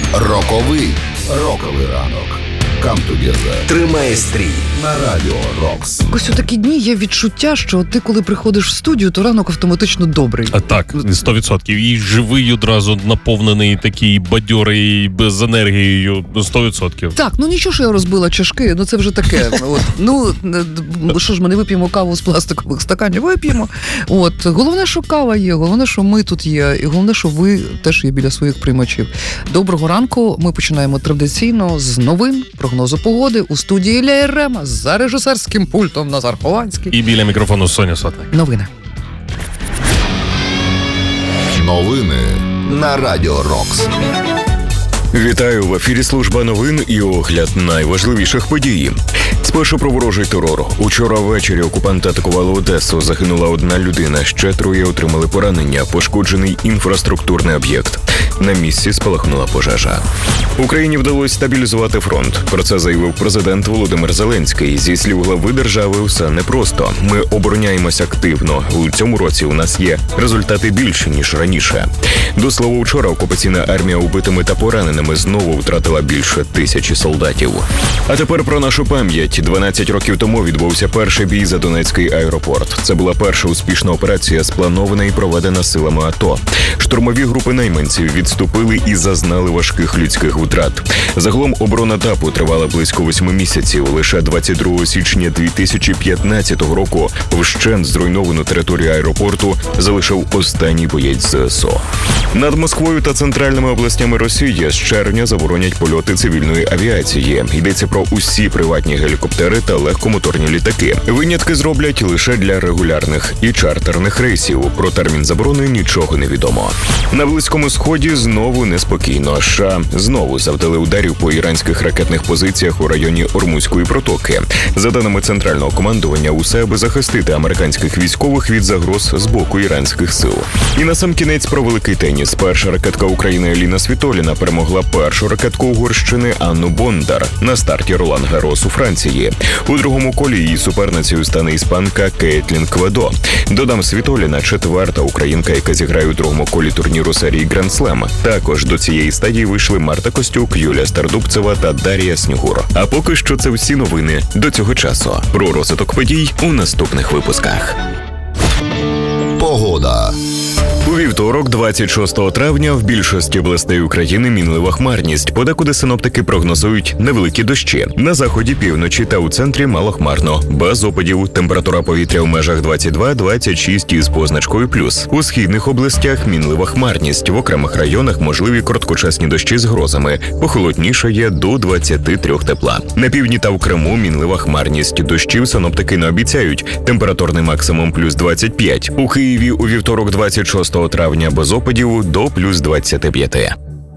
Роковий ранок. Come together. Тримай стрій на Радіо Рокс. Ось у такі дні є відчуття, що ти, коли приходиш в студію, то ранок автоматично добрий. А так, 100%. І живий одразу, наповнений, такий бадьорий, з енергією, 100%. Так, ну нічого, що я розбила чашки, ну це вже таке. От, ну, що ж, ми не вип'ємо каву з пластикових стаканів, вип'ємо. От, головне, що кава є, головне, що ми тут є, і головне, що ви теж є біля своїх приймачів. Доброго ранку, ми починаємо традиційно з новин, прогнозу погоди у студії Ілля Єрема за режисерським пультом Назар Хованський. І біля мікрофону Соня Сотник. Новини. Новини на Радіо Рокс. Вітаю, в ефірі служба новин і огляд найважливіших подій. Спершу про ворожий терор. Учора ввечері окупанти атакували Одесу. Загинула одна людина, ще троє отримали поранення, пошкоджений інфраструктурний об'єкт. На місці спалахнула пожежа. Україні вдалося стабілізувати фронт. Про це заявив президент Володимир Зеленський. Зі слів глави держави, все непросто. Ми обороняємось активно. У цьому році у нас є результати більші, ніж раніше. До слова, вчора окупаційна армія убитими та пораненими знову втратила більше 1000 солдатів. А тепер про нашу пам'ять. 12 років тому відбувся перший бій за Донецький аеропорт. Це була перша успішна операція, спланована і проведена силами АТО. Штурмові групи найманців відступили і зазнали важких людських втрат. Загалом оборона ДАПу тривала близько 8 місяців. Лише 22 січня 2015 року вщент зруйновану територію аеропорту залишив останній боєць ЗСУ. Над Москвою та центральними областями Росії з червня заборонять польоти цивільної авіації. Йдеться про усі приватні гелікоптери та легкомоторні літаки. Винятки зроблять лише для регулярних і чартерних рейсів. Про термін заборони нічого не відомо. На Близькому Сході знову неспокійно. США знову завдали ударів по іранських ракетних позиціях у районі Ормузької протоки. За даними центрального командування, усе аби захистити американських військових від загроз з боку іранських сил. І насамкінець про великий теніс. Перша ракетка України Еліна Світоліна перемогла першу ракетку Угорщини Анну Бондар на старті Ролан Гарос у Франції. У другому колі її суперницею стане іспанка Кейтлін Кведо. Додам, Світоліна – четверта українка, яка зіграє у другому колі турніру серії Гранд Слем. Також до цієї стадії вийшли Марта Костюк, Юлія Стардубцева та Дар'я Снігур. А поки що це всі новини до цього часу. Про розвиток подій у наступних випусках. Погода. У вівторок, 26 травня, в більшості областей України мінлива хмарність. Подекуди синоптики прогнозують невеликі дощі. На заході, півночі та у центрі малохмарно. Без опадів. Температура повітря в межах 22-26 із позначкою плюс. У східних областях мінлива хмарність. В окремих районах можливі короткочасні дощі з грозами. Похолоднішає до 23 тепла. На півдні та в Криму мінлива хмарність. Дощів синоптики не обіцяють. Температурний максимум плюс 25. У Києві у вівторок, 26 травня, без опадів до плюс 25.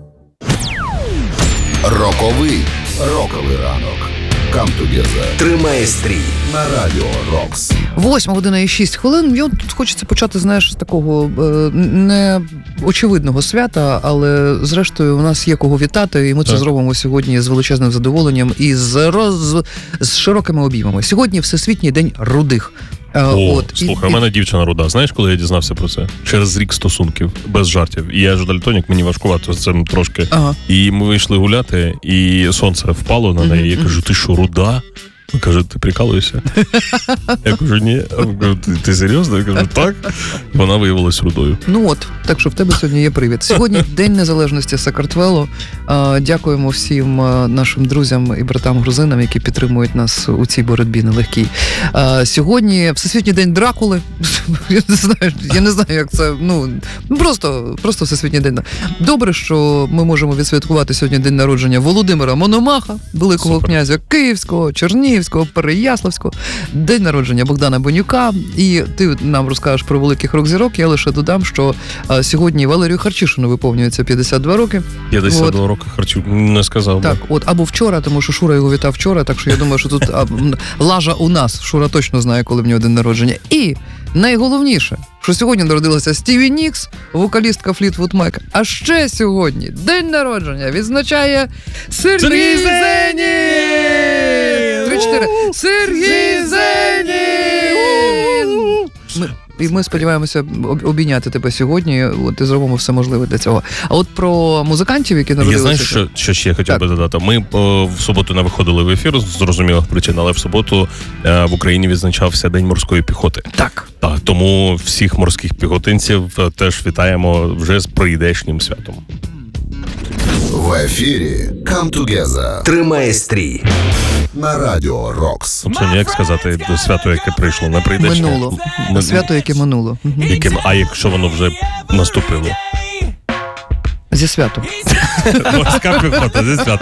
Роковий ранок. Come together. Тримай стрій на Радіо Рокс. 8:06. І от тут хочеться почати, знаєш, з такого не очевидного свята, але зрештою у нас є кого вітати, і ми це зробимо сьогодні з величезним задоволенням і з широкими обіймами. Сьогодні Всесвітній день рудих. Слухай, у мене дівчина руда. Знаєш, коли я дізнався про це? Через рік стосунків, без жартів. І я ж дальтонік, мені важкувато з цим трошки. Ага. І ми вийшли гуляти, і сонце впало на неї. Я кажу, ти що, руда? Він каже, ти прикалуєшся? Я кажу, ні. Ти серйозно? Я кажу, так. Вона виявилась рудою. Ну от, так що в тебе сьогодні є привід. Сьогодні День Незалежності Сакартвело. Дякуємо всім нашим друзям і братам-грузинам, які підтримують нас у цій боротьбі нелегкій. Сьогодні Всесвітній день Дракули. Я не знаю, як це, просто Всесвітній день. Добре, що ми можемо відсвяткувати сьогодні день народження Володимира Мономаха, великого князя Київського, Чернігівського, Переяславського, день народження Богдана Бонюка. І ти нам розкажеш про великих рок-зірок. Я лише додам, що сьогодні Валерію Харчишину виповнюється 52 роки. 52 роки Харчу не сказав. Так, або вчора, тому що Шура його вітав вчора, так що я думаю, що тут лажа у нас. Шура точно знає, коли в нього день народження. І найголовніше, що сьогодні народилася Стіві Нікс, вокалістка Флітвуд Мек. А ще сьогодні день народження відзначає Сергій Зенін! 3-4. Сергій Зенін! І ми сподіваємося обійняти тебе сьогодні. От і зробимо все можливе для цього. А от про музикантів, які народилися... Я знаю, що ще хотів би додати. Ми в суботу не виходили в ефір з зрозумілих причин, але в суботу в Україні відзначався День морської піхоти. Так. Так, тому всіх морських піхотинців теж вітаємо вже з прийдешнім святом. В ефірі Come Together. Тримай стрій. На Радіо Рокс. Тобто, як сказати, до свято, яке прийшло, не прийдешнє. Минуло. Свято, яке минуло. А якщо воно вже наступило? Зі святом. Морська піхота, зі святом.